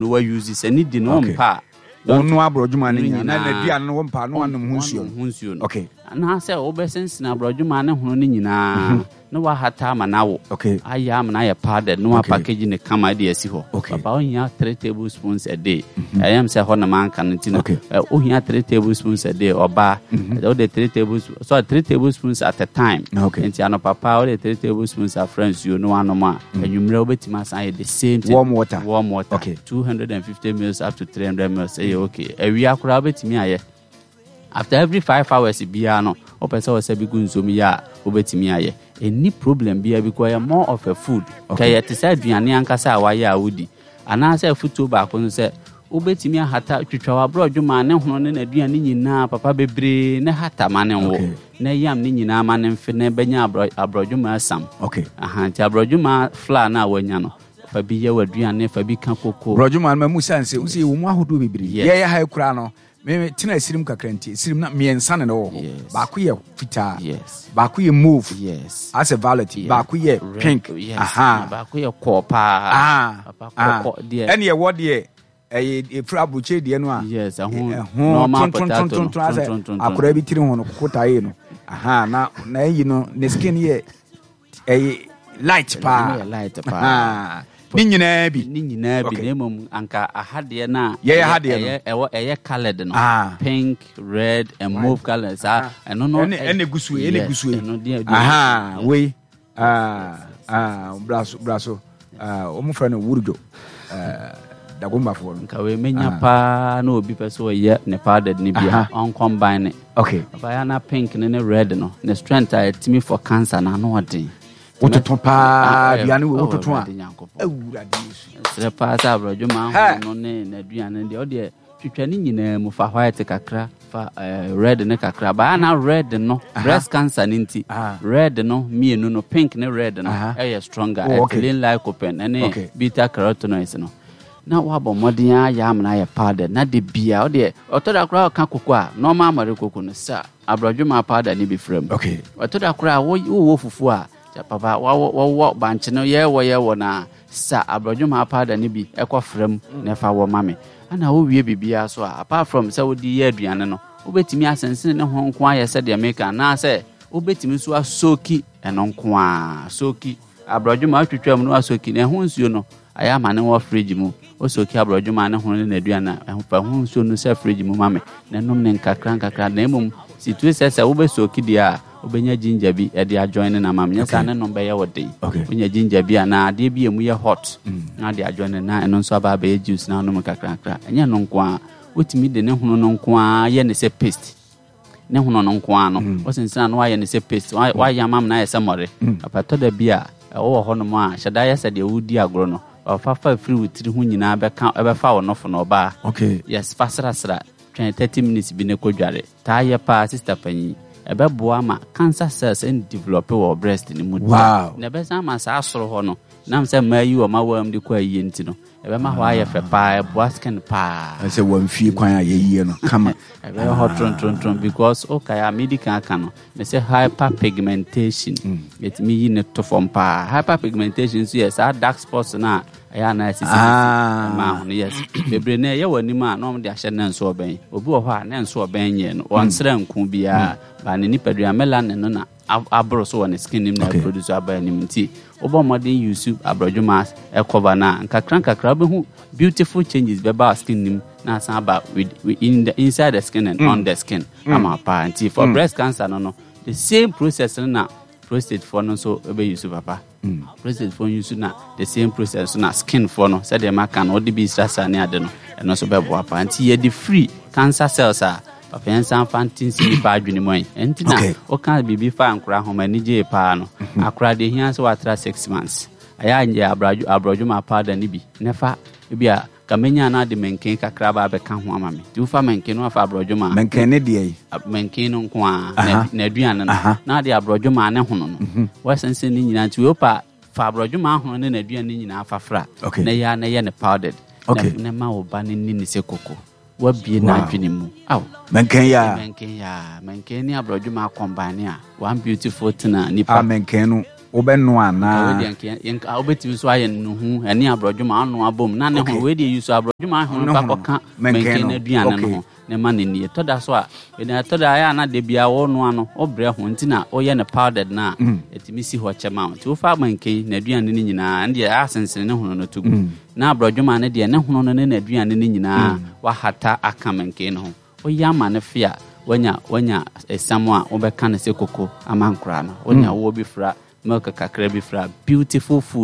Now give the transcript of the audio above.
no we use this any di no mpa no abrojuma ne nya na aduane no mpa no anom hunsuo okay na say obesense na abrojuma ne hono ne nyina no wa hata ma nawo okay aya ma na ya powder no package ne kama de asi ho papa ohia 3 tablespoons a day I am say ho na man kan ntino ohia 3 tablespoons a day oba o de 3 tablespoons so 3 tablespoons at a time enti ano papa o de 3 tablespoons of friends you no anoma anwumre obetima san the same thing warm water okay 250 ml up to 300 ml okay ewi akura obetimi aye after every 5 hours bia no opese o se bi gunzomi ya obetimi aye any problem bia because more of a food kay it say aduane ankasa awaye awudi ana say futo ba ko se obetimi ahata twitwa wa brodwuma ne hono ne aduane nyina papa bebre ne hata mane wo na yam ne nyina mane mfe ne benya abrodwuma asam okay nti abrodwuma fla na awanya no fa bi ye waduane fa bi ka koko brodwuma ma musanse usi wo mu ahodo bebre ye ha kura no me tina sirim kakranti sirim na miensa ne wo ba ko ye fita ba ko ye move as a violet ba ko ye pink ba ko ye kopa papa de ene ye wo de fra buche de no a normal potato akora bi tiri ho no kokota ye no na yi no ne skin ye light pa ni nyina bi nemom anka ahade na ye colored no pink red and mauve colors eno no ene gusu we braso omufra no wurjo dagomba fo nka we menya pa na obi peso ye ne powdered ni bia on combine okay ba na pink ne red no ne strength timi for cancer na no odin wototon pa biane wototon a awurade yesu sere pa sa abrojuma no ne na duane de o de twitwane nyina mu fa white kakra fa red ne kakra ba na red no breast cancer ninti red no mienu no pink ne red no stronger ethylene lycopene and beta carotenoids no na wabo modern ya amna ya powder na de bia o de otoda kura ka koko a normal mare koko no sa abrojuma powder ni bi frem okay otoda kura wo fufu a papa wo banche no ye wo na sa abrojuma powder ni bi ekwa frem na fa wo mame ana wo wie bibia so apart from say wo di ye aduane no obetimi asensen ne ho nko aye se de make na say obetimi so asoki eno nko a soki abrojuma atwetwam no asoki ne ho nsuo no aya mane wo fridge mu osoki abrojuma ne ho ne aduane fa ho nsuo no se fridge mu mame ne nom ne nkakra na emum situation say wo be soki dia obenya ginger bi e dia join na mam nya sa ne no be ye wode onya ginger bi na ade bi emu ye hot na dia join na eno nso aba be juice na no kakra enya no nko a otimi de ne hono no nko a ye ne se paste ne hono no nko a no osensa na wa ye ne se paste wa ya mam na ye se more apato da bi a wo ho no ma hyada ye se de wudi agro no fa free witiri ho nyina be ka e be fa wo no fo no ba yes fasra 30 minutes bi ne kodware ta ye pa sister panyi ebe boa ma cancer cells and develop our breast ni mu na be san ma sa asoro ho no nam se mayi o ma wam de kwa yi enti no ebe ma ho aye fe pa boa skin pa se wam fie kwan aye yi no kama ebe hot tron because okay a medical aka no me say hyperpigmentation it me yi ne to form pa hyperpigmentation so yes dark spots na aya na sisi ma ho yes bebre na ye wani ma no de ahye na nso oben obi wo ho a na nso oben ye no wonsra nku bia ba ne nipadua melanin no na abro so on skin nim na produce abanim nti obo modern use abrojuma e cover na nkakra be hu beautiful changes be ba skin nim na san ba in the inside the skin and on the skin ama pa nti for breast cancer no the same process na prostate for no so be use papa prostate for use na the same process na skin for no say dem aka no de bi strasa ne ade no eno so be bo pa nti ye the free cancer cells are papensan fantin si pa adwene mo enti na o kan bibi fa ankura homa ni je pa no akura de hia so atra 6 months aya nje abrojuma powder ni bi nefa bia kamenya na de menken kakra ba be ka ho amame du fa menken no fa abrojuma menken ne de menken no nko a na aduane no na de abrojuma ne hono no wasense ni nyina nti opa fa abrojuma hono ne na aduane nyina afafra na ya na ye ne powdered na ma oba ne ni se koko wabie na adwene mu menken ni abrojuma combine a one beautiful thing ni pa menken no Obeno na obetimi so aye no hu ene abrojuma anu abom na ne ho we dey use abrojuma ho no pakoka menke na duane no ho ne ma ne nie toda so a ene toda ya na de bia wo no ano obre ho ntina oye ne powdered na etimi si ho chema nti wo fa menke na duane ne nyina ande asensene ne ho no tugu na abrojuma ne de ne ho no ne na duane ne nyina wa hata aka menke no ho oya ma ne fia wanya esamo a obeka ne se koko amankura no onya wo bi fra milk kakra bi fra beautiful food